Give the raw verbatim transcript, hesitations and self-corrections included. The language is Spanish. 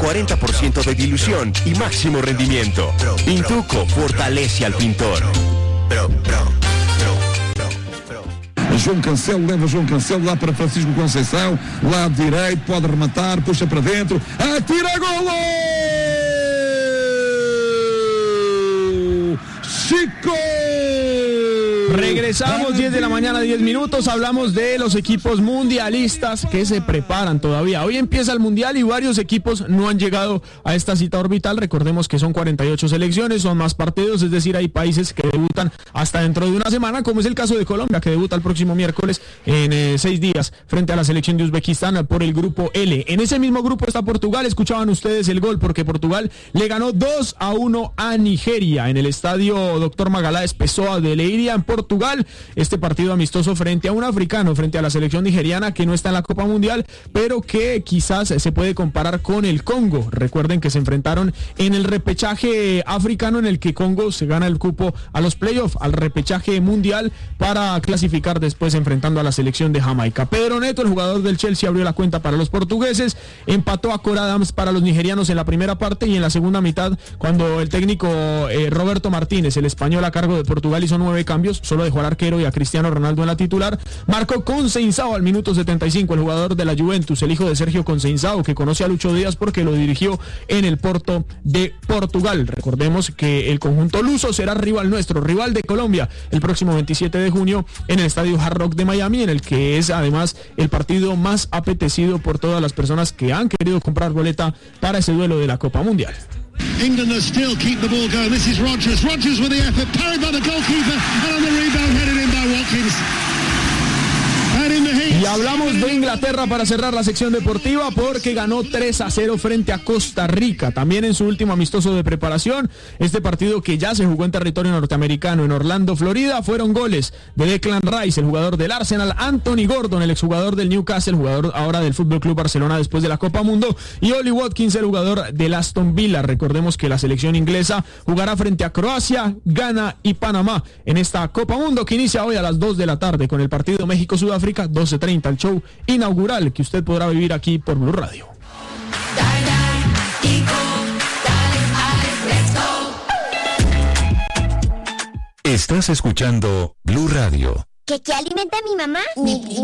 cuarenta por ciento de dilución y máximo rendimiento. Pintuco fortalece al pintor. João Cancelo leva João Cancelo lá para Francisco Conceição, lado direito, pode rematar, puxa para dentro, atira golo! Chico! Regresamos, diez de la mañana, diez minutos, hablamos de los equipos mundialistas que se preparan todavía. Hoy empieza el mundial y varios equipos no han llegado a esta cita orbital. Recordemos que son cuarenta y ocho selecciones, son más partidos, es decir, hay países que debutan hasta dentro de una semana, como es el caso de Colombia, que debuta el próximo miércoles en eh, seis días frente a la selección de Uzbekistán por el grupo L. En ese mismo grupo está Portugal, escuchaban ustedes el gol, porque Portugal le ganó dos a uno a Nigeria en el estadio Doctor Magaláes Pessoa de Leiria en Portugal. Este partido amistoso frente a un africano, frente a la selección nigeriana que no está en la Copa Mundial, pero que quizás se puede comparar con el Congo. Recuerden que se enfrentaron en el repechaje africano, en el que Congo se gana el cupo a los playoffs, al repechaje mundial, para clasificar después enfrentando a la selección de Jamaica. Pedro Neto, el jugador del Chelsea, abrió la cuenta para los portugueses, empató a Cor Adams para los nigerianos en la primera parte, y en la segunda mitad, cuando el técnico eh, Roberto Martínez, el español a cargo de Portugal, hizo nueve cambios, solo dejó al arquero y a Cristiano Ronaldo en la titular. Marcó Conceição al minuto setenta y cinco, el jugador de la Juventus, el hijo de Sergio Conceição, que conoce a Lucho Díaz porque lo dirigió en el Porto de Portugal. Recordemos que el conjunto luso será rival nuestro, rival de Colombia, el próximo veintisiete de junio en el estadio Hard Rock de Miami, en el que es además el partido más apetecido por todas las personas que han querido comprar boleta para ese duelo de la Copa Mundial. England are still keep the ball going. This is Rodgers. Rodgers with the effort, parried by the goalkeeper, and on the rebound headed in by Watkins. Y hablamos de Inglaterra para cerrar la sección deportiva, porque ganó tres a cero frente a Costa Rica, también en su último amistoso de preparación. Este partido, que ya se jugó en territorio norteamericano, en Orlando, Florida, fueron goles de Declan Rice, el jugador del Arsenal, Anthony Gordon, el exjugador del Newcastle, jugador ahora del Fútbol Club Barcelona después de la Copa Mundo, y Oli Watkins, el jugador del Aston Villa. Recordemos que la selección inglesa jugará frente a Croacia, Ghana y Panamá en esta Copa Mundo, que inicia hoy a las dos de la tarde con el partido México-Sudáfrica, doce treinta, el show inaugural que usted podrá vivir aquí por Blue Radio. Estás escuchando Blue Radio. ¿Qué, qué alimenta a mi mamá? Mi,